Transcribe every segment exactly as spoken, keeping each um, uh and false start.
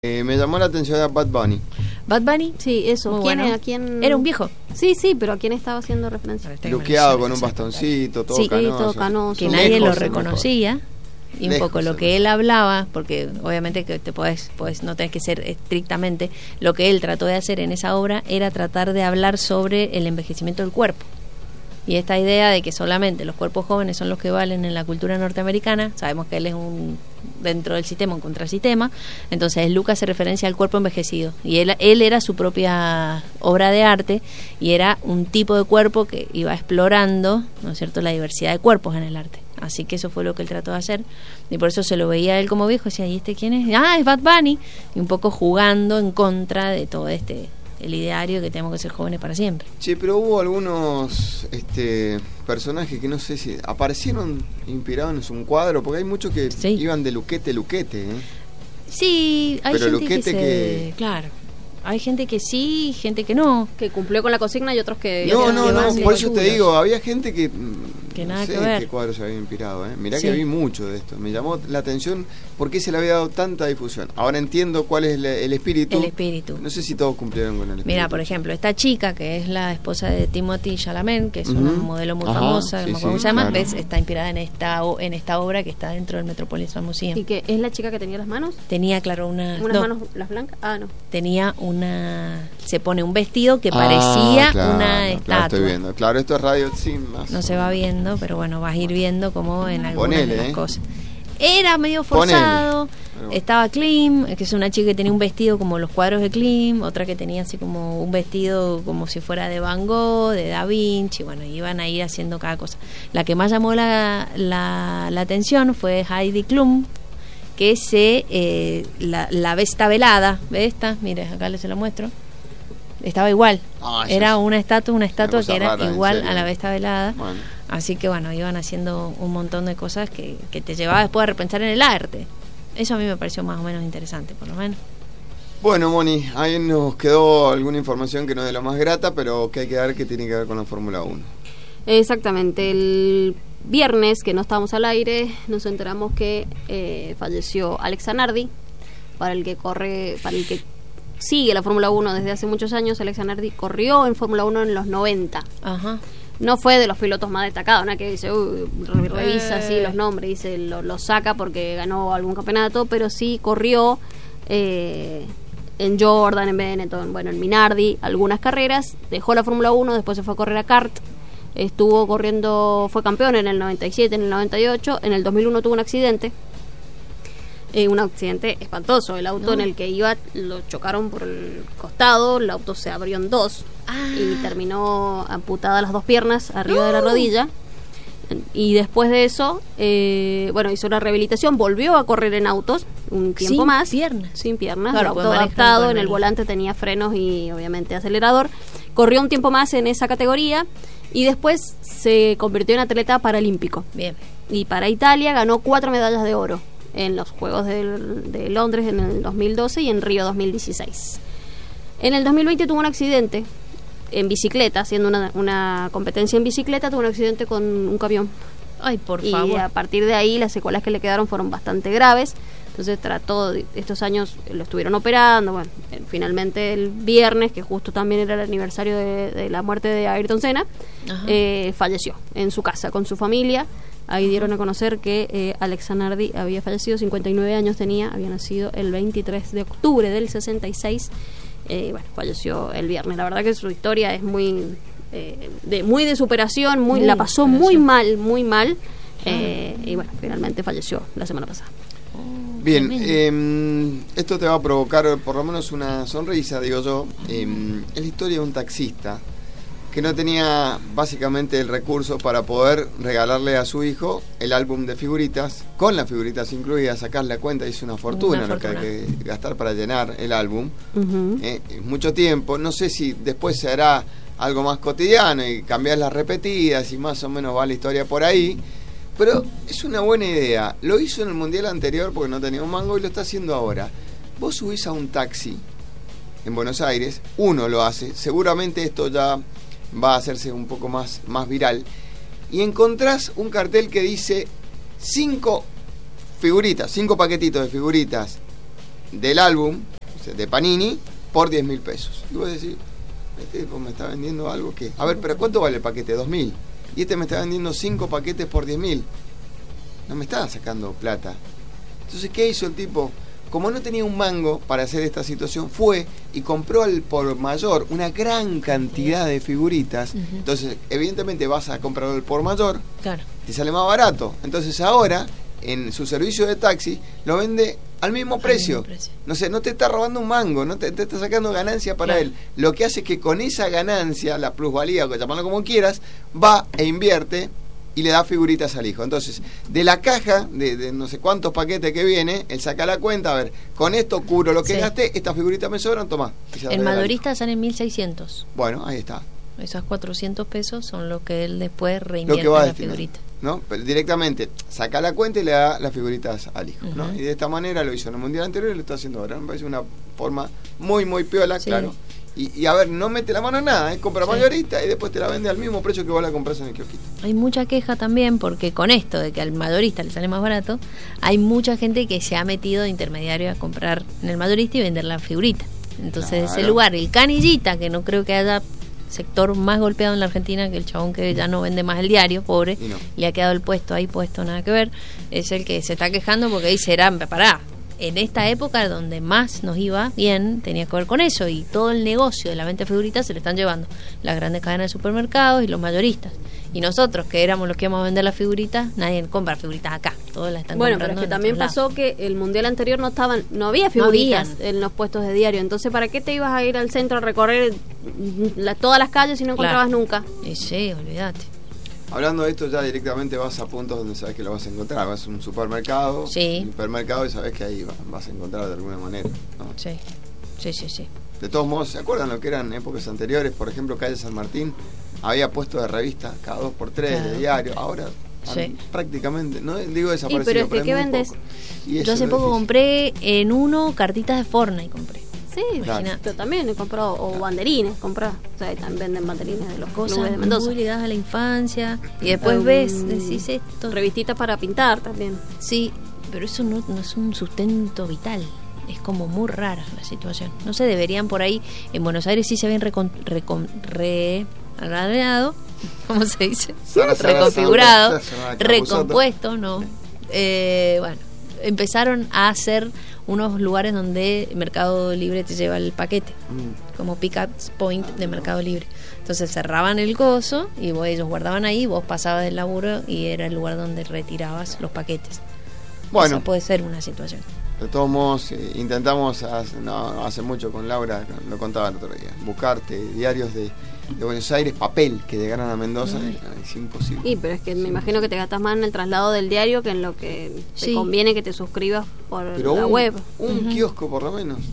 Eh, me llamó la atención a Bad Bunny. Bad Bunny, sí, eso. Muy ¿Quién bueno. ¿A quién? Era un viejo. Sí, sí, pero ¿a quién estaba haciendo referencia? Luqueado con un bastoncito, todo Sí, canoso. todo canoso. Que nadie Lejos, lo reconocía. Y un Lejos, poco lo que él hablaba, porque obviamente que te podés, podés, no tenés que ser estrictamente, lo que él trató de hacer en esa obra era tratar de hablar sobre el envejecimiento del cuerpo. Y esta idea de que solamente los cuerpos jóvenes son los que valen en la cultura norteamericana, sabemos que él es un dentro del sistema, un contrasistema, entonces Lucas hace referencia al cuerpo envejecido, y él, él era su propia obra de arte, y era un tipo de cuerpo que iba explorando, ¿no es cierto?, la diversidad de cuerpos en el arte. Así que eso fue lo que él trató de hacer, y por eso se lo veía a él como viejo, decía, ¿y este quién es? Ah, es Bad Bunny, y un poco jugando en contra de todo este el ideario que tenemos que ser jóvenes para siempre. Sí, pero hubo algunos este personajes que no sé si aparecieron inspirados en un cuadro, porque hay muchos que sí. iban de luquete luquete, ¿eh? Sí, hay pero gente luquete que, se, que... claro. Hay gente que sí, gente que no. Que cumplió con la consigna y otros que... No, no, no, por eso te digo, había gente que... Que no nada sé que ver. qué cuadro se había inspirado, ¿eh? Mirá sí. que vi mucho de esto. Me llamó la atención por qué se le había dado tanta difusión. Ahora entiendo cuál es el, el espíritu. El espíritu. No sé si todos cumplieron con el espíritu. Mira, por ejemplo, esta chica que es la esposa de Timothée Chalamet, que es uh-huh. una modelo muy Ajá, famosa, sí, no sí, cómo se llama, claro. ves, está inspirada en esta en esta obra que está dentro del Metropolitan Museum. ¿Y que es la chica que tenía las manos? Tenía, claro, una... ¿Unas no, manos, las blancas? Ah, no. Tenía una... Se pone un vestido que parecía ah, claro, una claro, estatua. Estoy viendo. Claro, esto es radio sin más. No se va viendo, pero bueno, vas a ir viendo como en algunas Ponele, de las eh. cosas. Era medio forzado, bueno. Estaba Klim, que es una chica que tenía un vestido como los cuadros de Klim, otra que tenía así como un vestido como si fuera de Van Gogh, de Da Vinci, bueno, iban a ir haciendo cada cosa. La que más llamó la, la, la atención fue Heidi Klum, que se eh, la, la Vesta velada, ¿ves esta? Mire, acá les se la muestro. Estaba igual, ah, era una estatua, una estatua una que era rara, igual a la Vesta velada. Bueno. Así que bueno, iban haciendo un montón de cosas que, que te llevaba después a repensar en el arte. Eso a mí me pareció más o menos interesante, por lo menos. Bueno, Moni, ahí nos quedó alguna información que no es de lo más grata, pero que hay que ver que tiene que ver con la Fórmula uno. Exactamente, el viernes que no estábamos al aire nos enteramos que eh, falleció Alex Zanardi, para el que corre, para el que sigue la Fórmula uno desde hace muchos años. Alex Zanardi corrió en Fórmula uno en los noventa. Ajá. No fue de los pilotos más destacados, ¿no? Que dice, uy, revisa así los nombres, dice, lo, lo saca porque ganó algún campeonato, pero sí corrió eh, en Jordan, en Benetton, bueno, en Minardi, algunas carreras, dejó la Fórmula uno, después se fue a correr a kart, estuvo corriendo, fue campeón en el noventa y siete, en el noventa y ocho, en el dos mil uno tuvo un accidente, eh, un accidente espantoso, el auto no. en el que iba lo chocaron por el costado, el auto se abrió en dos, ah. y terminó amputada las dos piernas arriba no. de la rodilla, y después de eso eh, bueno, hizo una rehabilitación, volvió a correr en autos un tiempo sin más piernas. sin piernas, claro, auto adaptado, en el volante tenía frenos y obviamente acelerador, corrió un tiempo más en esa categoría y después se convirtió en atleta paralímpico. Bien. Y para Italia ganó cuatro medallas de oro en los Juegos de, de Londres en el dos mil doce y en Río dos mil dieciséis. En el dos mil veinte tuvo un accidente en bicicleta, haciendo una, una competencia en bicicleta, tuvo un accidente con un camión. Ay, por y favor. a partir de ahí las secuelas que le quedaron fueron bastante graves. Entonces trató, de, estos años lo estuvieron operando. Bueno, finalmente el viernes, que justo también era el aniversario de, de la muerte de Ayrton Senna, eh, falleció en su casa con su familia. Ahí dieron a conocer que eh, Alex Zanardi había fallecido, cincuenta y nueve años tenía, había nacido el veintitrés de octubre del sesenta y seis. Eh, bueno, falleció el viernes. La verdad que su historia es muy eh, de muy de superación, muy, muy la pasó muy mal, muy mal. Eh, y bueno, finalmente falleció la semana pasada. Bien, eh, esto te va a provocar por lo menos una sonrisa, digo yo. Eh, es la historia de un taxista que no tenía básicamente el recurso para poder regalarle a su hijo el álbum de figuritas, con las figuritas incluidas, sacar la cuenta, hizo una fortuna, una lo que fortuna. hay que gastar para llenar el álbum. Uh-huh. Eh, mucho tiempo, no sé si después se hará algo más cotidiano y cambiar las repetidas y más o menos va la historia por ahí, pero es una buena idea. Lo hizo en el mundial anterior porque no tenía un mango y lo está haciendo ahora. Vos subís a un taxi en Buenos Aires, uno lo hace, seguramente esto ya va a hacerse un poco más, más viral, y encontrás un cartel que dice cinco figuritas, cinco paquetitos de figuritas del álbum de Panini por diez mil pesos. Y vos decís, este tipo me está vendiendo algo que... A ver, pero ¿cuánto vale el paquete? dos mil. Y este me está vendiendo cinco paquetes por diez mil. No me está sacando plata. Entonces, ¿qué hizo el tipo? Como no tenía un mango para hacer esta situación, fue y compró al por mayor una gran cantidad de figuritas. Uh-huh. Entonces, evidentemente vas a comprarlo al por mayor, claro, te sale más barato. Entonces ahora, en su servicio de taxi, lo vende al mismo precio. Al mismo precio. No sé, no te está robando un mango, no te, te está sacando ganancia para claro. él. Lo que hace es que con esa ganancia, la plusvalía, o llamarlo como quieras, va e invierte y le da figuritas al hijo. Entonces, de la caja, de, de no sé cuántos paquetes que viene, él saca la cuenta, a ver, con esto cubro lo que sí. gasté, estas figuritas me sobran, tomá. En Madurista salen mil seiscientos. Bueno, ahí está. Esos cuatrocientos pesos son lo que él después reinvierte en la figurita. ¿No? Pero directamente saca la cuenta y le da las figuritas al hijo, uh-huh. ¿no? Y de esta manera lo hizo en el mundial anterior y lo está haciendo ahora. Me parece una forma muy, muy piola, sí. claro. Y, y a ver, no mete la mano en nada, ¿eh? Compra sí. mayorista y después te la vende al mismo precio que vos la compras en el kiosquito. Hay mucha queja también porque con esto de que al mayorista le sale más barato, hay mucha gente que se ha metido de intermediario a comprar en el mayorista y vender la figurita. Entonces, claro. ese lugar, el canillita, que no creo que haya sector más golpeado en la Argentina que el chabón que ya no vende más el diario, pobre, no. le ha quedado el puesto ahí puesto, nada que ver, es el que se está quejando porque dice, era, pará, en esta época donde más nos iba bien, tenía que ver con eso, y todo el negocio de la venta de figuritas se le están llevando las grandes cadenas de supermercados y los mayoristas. Y nosotros, que éramos los que íbamos a vender las figuritas, nadie compra figuritas acá, todas las están bueno, comprando. Bueno, pero es que también pasó lados. Que el mundial anterior no estaban, no había figuritas no había. en los puestos de diario, entonces ¿para qué te ibas a ir al centro a recorrer la, todas las calles si no encontrabas claro. nunca? Y sí, olvídate. Hablando de esto, ya directamente vas a puntos donde sabes que lo vas a encontrar. Vas a un supermercado, sí. un supermercado y sabes que ahí vas a encontrar de alguna manera, ¿no? Sí, sí, sí, sí. De todos modos, ¿se acuerdan lo que eran épocas anteriores? Por ejemplo, Calle San Martín había puestos de revistas cada dos por tres, claro. de diario. Ahora sí. prácticamente, no digo desaparecido, sí, pero es que, ¿qué vendes? Yo hace poco compré en uno cartitas de Fortnite, compré. Sí, imagínate. Yo también he comprado, o banderines, comprado. O sea, también venden banderines de los cosas de Mendoza. Muy ligadas a la infancia. Y después um, ves, decís esto. Revistitas para pintar también. Sí, pero eso no, no es un sustento vital. Es como muy rara la situación. No sé, deberían por ahí, en Buenos Aires sí se habían recon, recon, re, re ¿cómo se dice? Sara, Sara, reconfigurado, Sara, Sara, recompuesto, ¿no? Eh, bueno, empezaron a hacer unos lugares donde Mercado Libre te lleva el paquete, mm. como pick-up point de Mercado Libre. Entonces cerraban el coso y vos, ellos guardaban ahí, vos pasabas del laburo y era el lugar donde retirabas los paquetes. Bueno, esa puede ser una situación. De todos modos, eh, intentamos hace, no, hace mucho con Laura, lo contaba el otro día, buscarte diarios de, de Buenos Aires, papel, que llegaran a Mendoza, no, es imposible. Sí, pero es que me imagino que te gastas más en el traslado del diario que en lo que te sí. conviene que te suscribas por pero la un, web. Un uh-huh. kiosco por lo menos.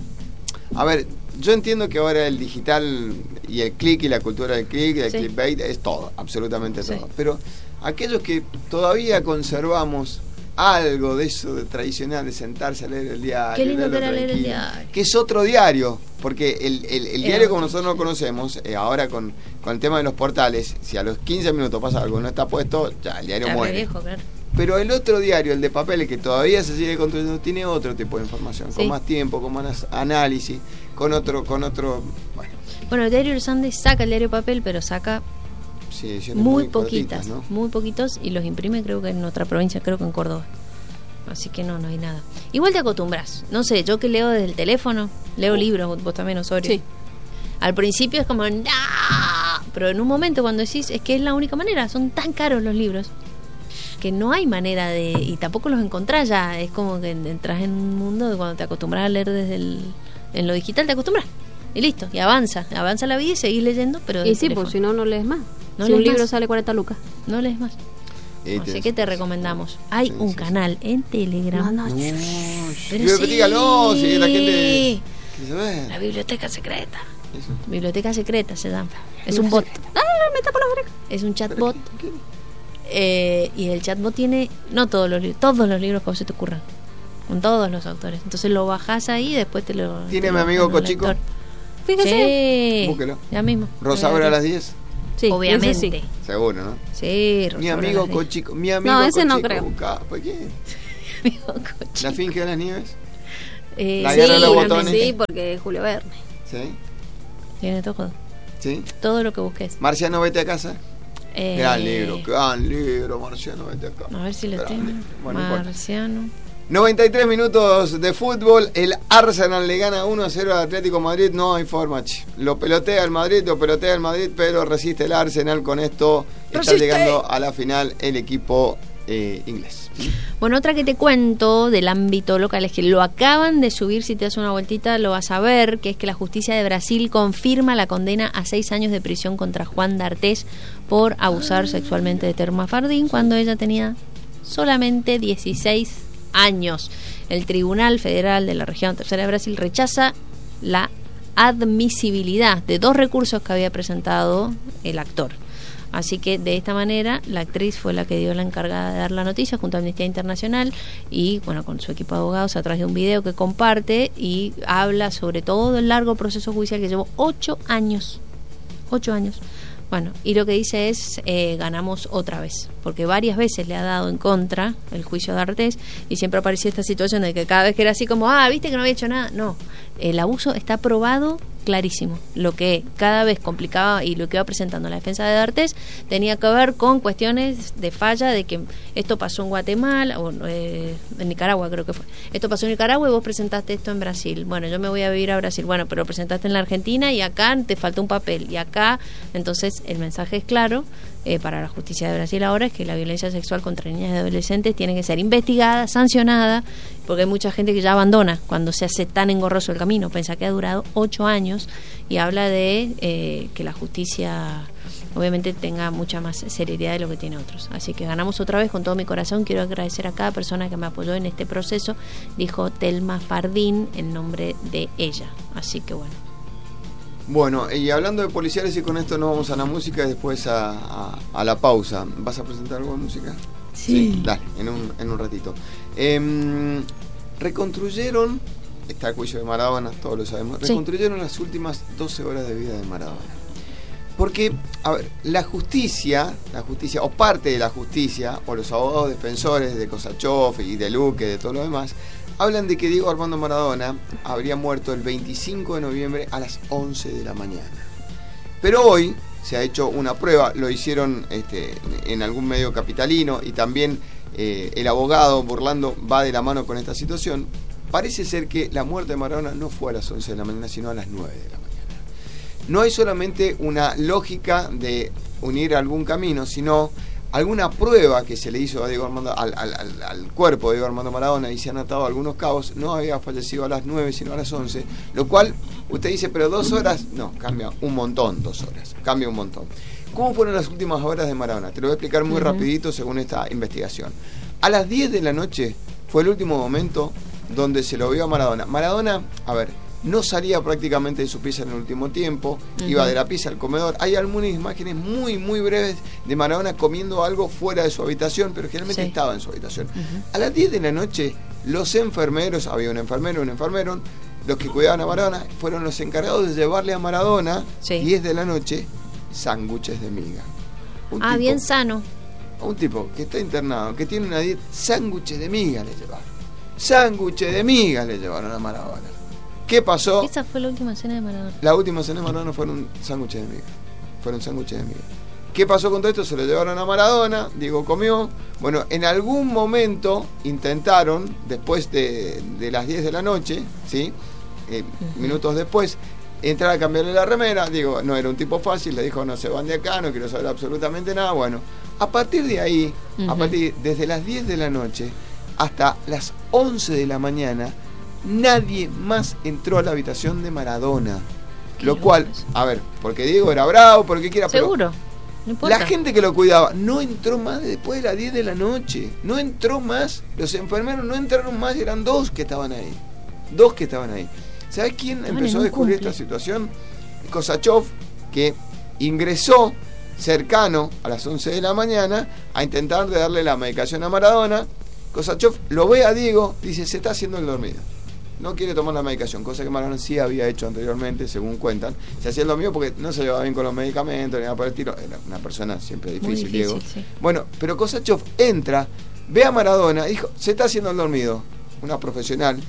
A ver, yo entiendo que ahora el digital y el click y la cultura del click, del sí. clickbait, es todo, absolutamente todo. Sí. Pero aquellos que todavía conservamos algo de eso de tradicional de sentarse a leer el diario, qué lindo que era leer el diario, que es otro diario, porque el, el, el diario como nosotros no lo conocemos, eh, ahora con, con el tema de los portales, si a los quince minutos pasa algo no está puesto, ya el diario ya muere viejo, claro. Pero el otro diario, el de papel, el que todavía se sigue construyendo, tiene otro tipo de información, sí. con más tiempo, con más análisis, con otro, con otro bueno. Bueno, el diario El Sunday saca el diario papel, pero saca sí, muy, muy poquitas, ¿no? Muy poquitos, y los imprime creo que en otra provincia, creo que en Córdoba. Así que no, no hay nada. Igual te acostumbras. No sé, yo que leo desde el teléfono, leo oh. libros, vos también, Osorio. Sí. Al principio es como, ¡no! Pero en un momento cuando decís, es que es la única manera, son tan caros los libros, que no hay manera de... Y tampoco los encontrás ya. Es como que entras en un mundo de cuando te acostumbras a leer desde el... En lo digital te acostumbras. Y listo, y avanza. Avanza la vida y seguís leyendo, pero... Y sí, teléfono. Pues si no, no lees más. No si lees un libro más. Sale cuarenta lucas. No lees más. Así que te recomendamos. Hay sí, un sí, canal sí. en Telegram. No, no, no. Pero sí. Dígalo, si la gente... La biblioteca secreta. Eso. Biblioteca secreta se llama. Es un bot. Ah, me tapo la oreja. Es un chatbot. Eh, y el chatbot tiene, no todos los libros, todos los libros que se te ocurran. Con todos los autores. Entonces lo bajás ahí y después te lo... ¿Tiene te mi amigo Cochico? Lector. Fíjese. Sí. Búsquelo. Ya mismo. Rosaura a las diez. Sí, obviamente. Sí. Seguro, ¿no? Sí, Rosaura. Mi amigo Cochico. Mi amigo no, ese Cochico. No creo. Busca, ¿por qué? Mi amigo Cochico. ¿La finca de las nieves? Eh, La Sí, guerra de los botones. sí, porque es Julio Verne. ¿Sí? Tiene todo. ¿Sí? Todo lo que busques. Marciano, vete a casa. Eh, Gran libro, gran libro, Marciano, vete a casa. A ver si lo Gran tengo. libro. Bueno, no importa. Marciano. noventa y tres minutos de fútbol. El Arsenal le gana uno a cero al Atlético Madrid. No hay forma, che. Lo pelotea el Madrid, lo pelotea el Madrid, pero resiste el Arsenal. Con esto está ¡Resiste! llegando a la final el equipo eh, inglés. Bueno, otra que te cuento del ámbito local es que lo acaban de subir, si te das una vueltita lo vas a ver, que es que la justicia de Brasil confirma la condena a seis años de prisión contra Juan D'Artés por abusar sexualmente de Thelma Fardín cuando ella tenía solamente dieciséis años. El Tribunal Federal de la Región Tercera de Brasil rechaza la admisibilidad de dos recursos que había presentado el actor. Así que de esta manera la actriz fue la que dio la encargada de dar la noticia junto a Amnistía Internacional y bueno, con su equipo de abogados a través de un video que comparte y habla sobre todo el largo proceso judicial que llevó ocho años. Ocho años. Bueno, y lo que dice es, eh, ganamos otra vez, porque varias veces le ha dado en contra el juicio de D'Artés y siempre aparecía esta situación de que cada vez que era así como, ah, viste que no había hecho nada. No, el abuso está probado clarísimo. Lo que cada vez complicaba y lo que iba presentando la defensa de D'Artés tenía que ver con cuestiones de falla, de que esto pasó en Guatemala, o eh, en Nicaragua creo que fue. Esto pasó en Nicaragua y vos presentaste esto en Brasil. Bueno, yo me voy a vivir a Brasil. Bueno, pero lo presentaste en la Argentina y acá te falta un papel. Y acá, entonces, el mensaje es claro eh, para la justicia de Brasil ahora, es que la violencia sexual contra niñas y adolescentes tiene que ser investigada, sancionada, porque hay mucha gente que ya abandona cuando se hace tan engorroso el camino. Piensa que ha durado ocho años y habla de eh, que la justicia obviamente tenga mucha más seriedad de lo que tiene otros. Así que ganamos otra vez con todo mi corazón. Quiero agradecer a cada persona que me apoyó en este proceso, dijo Thelma Fardín en nombre de ella. Así que bueno. Bueno, y hablando de policiales, y con esto nos vamos a la música y después a, a, a la pausa. ¿Vas a presentar algo de música? Sí. Sí, dale, en un, en un ratito. Eh, reconstruyeron, está el juicio de Maradona, todos lo sabemos, Sí. reconstruyeron las últimas doce horas de vida de Maradona. Porque, a ver, la justicia, la justicia, o parte de la justicia, o los abogados defensores de Kosachov y de Luque, de todo lo demás, hablan de que Diego Armando Maradona habría muerto el veinticinco de noviembre a las once de la mañana. Pero hoy se ha hecho una prueba, lo hicieron este, en algún medio capitalino y también eh, el abogado Burlando va de la mano con esta situación. Parece ser que la muerte de Maradona no fue a las once de la mañana, sino a las nueve de la mañana. No hay solamente una lógica de unir algún camino, sino alguna prueba que se le hizo a Diego Armando, al, al, al, al cuerpo de Diego Armando Maradona, y se han atado algunos cabos. No había fallecido a las nueve, sino a las once, lo cual usted dice, pero dos horas, no, cambia un montón, dos horas, cambia un montón. ¿Cómo fueron las últimas horas de Maradona? Te lo voy a explicar muy uh-huh. rapidito según esta investigación. A las diez de la noche fue el último momento donde se lo vio a Maradona. Maradona, a ver, no salía prácticamente de su pieza en el último tiempo, uh-huh. iba de la pieza al comedor. Hay algunas imágenes muy, muy breves de Maradona comiendo algo fuera de su habitación, pero generalmente sí. estaba en su habitación. Uh-huh. A las diez de la noche, los enfermeros, había un enfermero, un enfermero, los que cuidaban a Maradona, fueron los encargados de llevarle a Maradona, sí. diez de la noche, sándwiches de miga. Un ah, tipo, bien sano. Un tipo que está internado, que tiene una dieta, sándwiches de miga le llevaron. Sándwiches de miga le llevaron a Maradona. ¿Qué pasó? Esa fue la última cena de Maradona. La última cena de Maradona fueron sándwiches de miga. Fueron sándwiches de miga. ¿Qué pasó con todo esto? Se lo llevaron a Maradona, Diego comió. Bueno, en algún momento intentaron, después de, de las diez de la noche, ¿sí? Eh, uh-huh. minutos después, entrar a cambiarle la remera. Digo, no era un tipo fácil, le dijo, no se van de acá, no quiero saber absolutamente nada. Bueno, a partir de ahí, uh-huh. a partir desde las diez de la noche hasta las once de la mañana, nadie más entró a la habitación de Maradona. Lo cual, a ver, porque Diego era bravo, porque quiera, pero seguro, no importa. La gente que lo cuidaba no entró más después de las diez de la noche. No entró más. Los enfermeros no entraron más, eran dos que estaban ahí. Dos que estaban ahí. ¿Sabes quién Estaban empezó a descubrir cumple. esta situación? Kosachov, que ingresó cercano a las once de la mañana a intentar de darle la medicación a Maradona. Kosachov lo ve a Diego, dice, se está haciendo el dormido. No quiere tomar la medicación, cosa que Maradona sí había hecho anteriormente, según cuentan. Se hacía el dormido porque no se llevaba bien con los medicamentos, ni nada por el estilo. Era una persona siempre difícil, difícil Diego. Sí. Bueno, pero Kosachov entra, ve a Maradona, dijo, se está haciendo el dormido. Una profesional,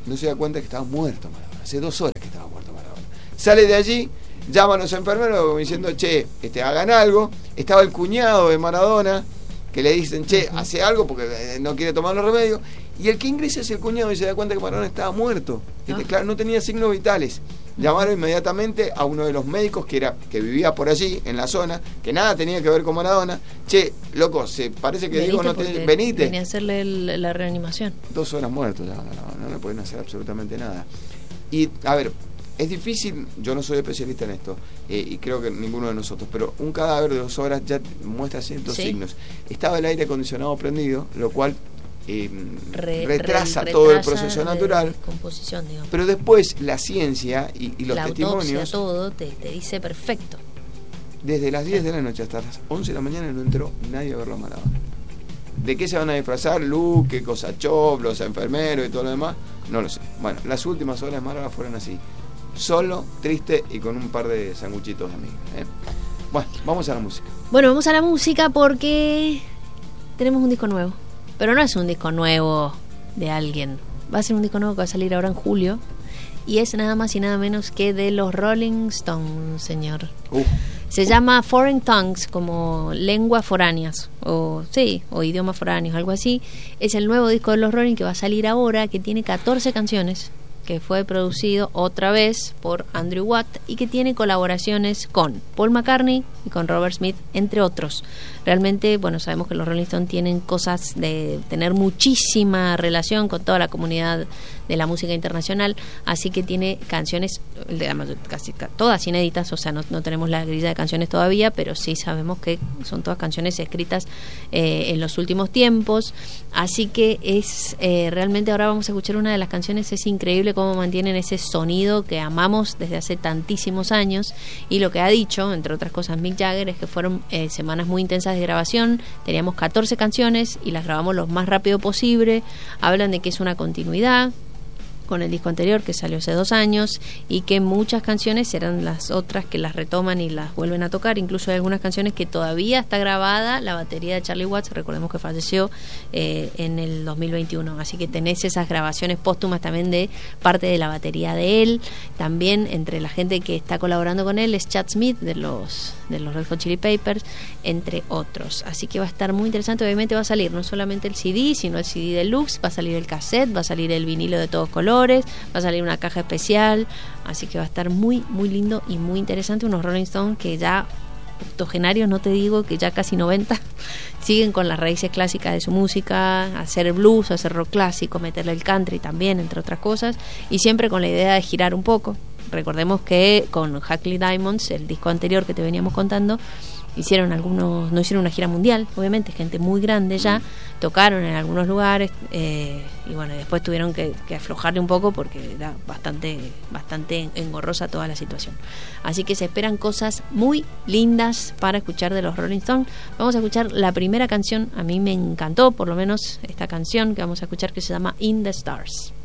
no se da cuenta que estaba muerto Maradona. Hace dos horas que estaba muerto Maradona. Sale de allí, llama a los enfermeros diciendo, che, este, hagan algo. Estaba el cuñado de Maradona, que le dicen, che, hace algo porque no quiere tomar los remedios. Y el que ingresa es el cuñado y se da cuenta que Maradona estaba muerto. Este, claro, no tenía signos vitales. Llamaron inmediatamente a uno de los médicos que era que vivía por allí, en la zona, que nada tenía que ver con Maradona. Che, loco, se parece que digo, no te, venite. Venía a hacerle el, la reanimación. Dos horas muerto, ya, no, no, no le pueden hacer absolutamente nada. Y, a ver, es difícil, yo no soy especialista en esto, eh, y creo que ninguno de nosotros, pero un cadáver de dos horas ya muestra ciertos ¿Sí? signos. Estaba el aire acondicionado prendido, lo cual eh, re, retrasa re, todo el proceso natural. Composición, digamos. Pero después la ciencia y, y los la testimonios... La autopsia, todo, te, te dice perfecto. Desde las diez de la noche hasta las once de la mañana no entró nadie a verlo a Maradona. ¿De qué se van a disfrazar? Luque, Cosachov, los enfermeros y todo lo demás, no lo sé. Bueno, las últimas horas de Maradona fueron así. Solo, triste y con un par de sanguchitos de amiga, ¿eh? Bueno, vamos a la música. Bueno, vamos a la música porque tenemos un disco nuevo. Pero no es un disco nuevo de alguien. Va a ser un disco nuevo que va a salir ahora en julio. Y es nada más y nada menos que de los Rolling Stones, señor. Uh. Se llama Foreign Tongues, como lenguas foráneas, o sí, o idiomas foráneos, algo así. Es el nuevo disco de los Rolling que va a salir ahora, que tiene catorce canciones, que fue producido otra vez por Andrew Watt y que tiene colaboraciones con Paul McCartney y con Robert Smith, entre otros. Realmente, bueno, sabemos que los Rolling Stones tienen cosas de tener muchísima relación con toda la comunidad de la música internacional, así que tiene canciones, digamos, casi todas inéditas, o sea, no, no tenemos la grilla de canciones todavía, pero sí sabemos que son todas canciones escritas eh, en los últimos tiempos, así que es eh, realmente ahora vamos a escuchar una de las canciones. Es increíble cómo mantienen ese sonido que amamos desde hace tantísimos años, y lo que ha dicho, entre otras cosas, Mick Jagger, es que fueron eh, semanas muy intensas de grabación. Teníamos catorce canciones y las grabamos lo más rápido posible. Hablan de que es una continuidad con el disco anterior que salió hace dos años y que muchas canciones serán las otras que las retoman y las vuelven a tocar. Incluso hay algunas canciones que todavía está grabada la batería de Charlie Watts, recordemos que falleció eh, en el dos mil veintiuno, así que tenés esas grabaciones póstumas también de parte de la batería de él. También entre la gente que está colaborando con él es Chad Smith de los de los Red Hot Chili Peppers, entre otros. Así que va a estar muy interesante. Obviamente va a salir no solamente el C D, sino el C D deluxe, va a salir el cassette, va a salir el vinilo de todos colores, va a salir una caja especial, así que va a estar muy, muy lindo y muy interesante. Unos Rolling Stones que ya octogenarios, no te digo que ya casi noventa, siguen con las raíces clásicas de su música, hacer blues, hacer rock clásico, meterle el country también, entre otras cosas, y siempre con la idea de girar un poco. Recordemos que con Hackley Diamonds, el disco anterior que te veníamos contando, hicieron algunos, no hicieron una gira mundial, obviamente, gente muy grande ya, tocaron en algunos lugares, eh, y bueno, después tuvieron que, que aflojarle un poco porque era bastante, bastante engorrosa toda la situación. Así que se esperan cosas muy lindas para escuchar de los Rolling Stones. Vamos a escuchar la primera canción, a mí me encantó, por lo menos esta canción que vamos a escuchar, que se llama In the Stars.